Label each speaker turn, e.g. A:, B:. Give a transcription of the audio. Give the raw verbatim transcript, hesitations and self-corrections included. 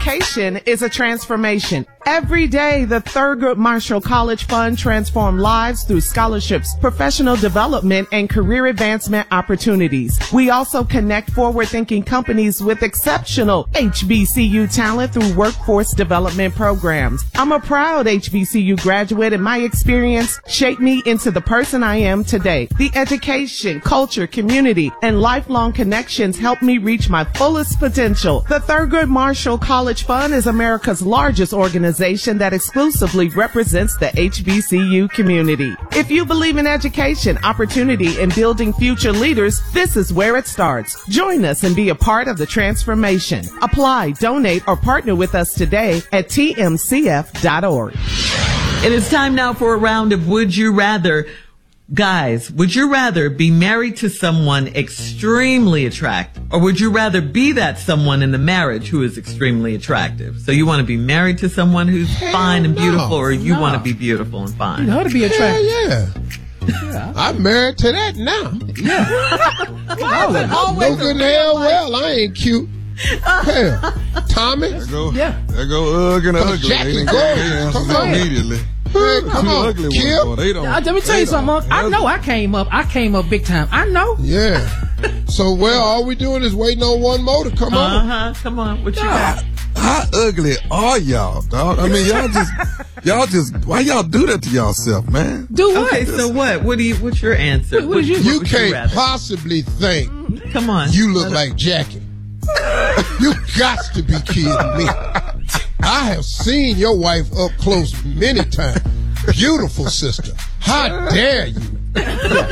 A: education is a transformation. Every day, the Thurgood Marshall College Fund transforms lives through scholarships, professional development, and career advancement opportunities. We also connect forward-thinking companies with exceptional H B C U talent through workforce development programs. I'm a proud H B C U graduate, and my experience shaped me into the person I am today. The education, culture, community, and lifelong connections helped me reach my fullest potential. The Thurgood Marshall College Fund is America's largest organization that exclusively represents the H B C U community. If you believe in education, opportunity, and building future leaders, this is where it starts. Join us and be a part of the transformation. Apply, donate, or partner with us today at T M C F dot org.
B: It is time now for a round of Would You Rather. Guys, would you rather be married to someone extremely attractive, or would you rather be that someone in the marriage who is extremely attractive? So you want to be married to someone who's
C: Hell
B: fine and beautiful,
C: no,
B: or you
C: no.
B: want to be beautiful and fine?
D: You know how to be attractive.
C: Yeah, yeah. yeah. I'm married to that now.
D: Yeah.
C: No good hell well, I ain't cute. Hell, Tommy.
E: There go,
D: Yeah.
E: there go ugly and ugly.
C: Jackie
E: They didn't
C: Gordon,
E: get their answers
C: come on.
E: immediately.
C: Man, come
E: Two
C: on,
E: ugly
C: Kip.
E: ones, boy. They don't.
D: Uh, let me tell
E: they
D: you something,
E: don't-
D: Unc. I know I came up. I came up big time. I know.
C: Yeah. So, well, all we doing is waiting on one more to come on.
B: Uh-huh. Come on. What you got?
E: How ugly are y'all, dog? I mean, y'all just, y'all just, why y'all do that to y'allself, man?
D: Do what?
B: Okay, so what? What do you, what's your answer?
D: What- what did you-
C: You
B: would
C: can't
B: rather?
C: possibly think
B: Come on.
C: you look like Jackie. You got to be kidding me. I have seen your wife up close many times. Beautiful sister. How dare you?